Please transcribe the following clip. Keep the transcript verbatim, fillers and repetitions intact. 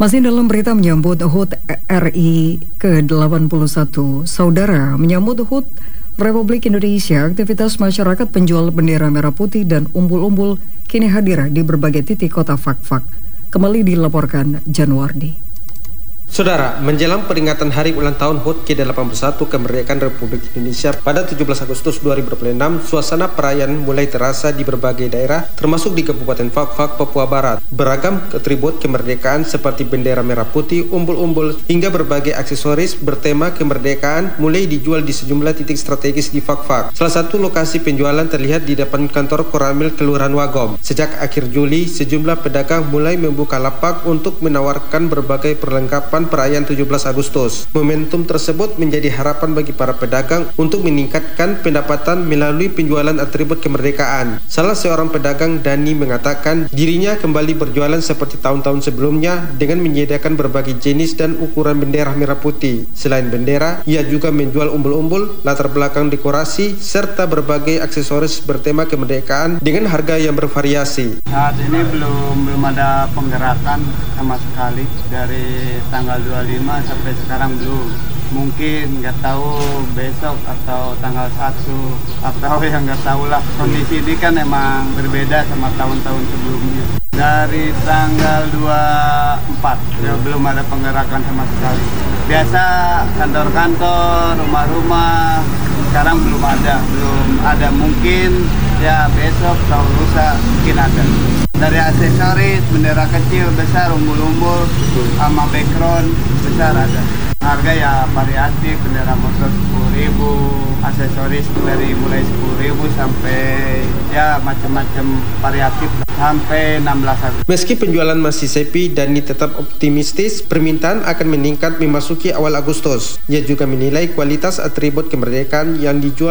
Masih dalam berita menyambut H U T R I ke delapan puluh satu, Saudara, menyambut H U T Republik Indonesia, aktivitas masyarakat penjual bendera merah putih dan umbul-umbul kini hadir di berbagai titik kota Fak-Fak. Kembali dilaporkan Januardi. Saudara, menjelang peringatan hari ulang tahun H U T ke delapan puluh satu kemerdekaan Republik Indonesia pada tujuh belas Agustus dua ribu dua puluh enam, suasana perayaan mulai terasa di berbagai daerah, termasuk di Kabupaten Fak-Fak, Papua Barat. Beragam atribut kemerdekaan seperti bendera merah putih, umbul-umbul, hingga berbagai aksesoris bertema kemerdekaan mulai dijual di sejumlah titik strategis di Fak-Fak. Salah satu lokasi penjualan terlihat di depan kantor Koramil Kelurahan Wagom. Sejak akhir Juli, sejumlah pedagang mulai membuka lapak untuk menawarkan berbagai perlengkapan perayaan tujuh belas Agustus. Momentum tersebut menjadi harapan bagi para pedagang untuk meningkatkan pendapatan melalui penjualan atribut kemerdekaan. Salah seorang pedagang, Dani, mengatakan dirinya kembali berjualan seperti tahun-tahun sebelumnya dengan menyediakan berbagai jenis dan ukuran bendera merah putih. Selain bendera, ia juga menjual umbul-umbul, latar belakang dekorasi, serta berbagai aksesoris bertema kemerdekaan dengan harga yang bervariasi. Saat ini belum belum ada penggerakan sama sekali dari tanggal dua puluh lima sampai sekarang belum. Mungkin nggak tahu besok atau tanggal satu atau yang nggak tahu lah. Kondisi ini kan emang berbeda sama tahun-tahun sebelumnya. Dari tanggal dua puluh empat ya belum ada penggerakan sama sekali. Biasa kantor-kantor, rumah-rumah, sekarang belum ada, belum ada. Mungkin ya besok atau lusa mungkin ada. Dari aksesoris, bendera kecil, besar, umbul-umbul, sama background besar ada. Harga ya variatif, bendera motor sepuluh ribu, aksesoris dari mulai sepuluh ribu sampai ya macam-macam variatif sampai enam belas ribu. Meski penjualan masih sepi, Dani tetap optimistis permintaan akan meningkat memasuki awal Agustus. Ia juga menilai kualitas atribut kemerdekaan yang dijual